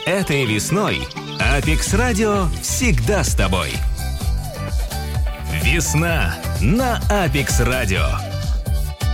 Этой весной Апекс Радио всегда с тобой. Весна на Апекс Радио.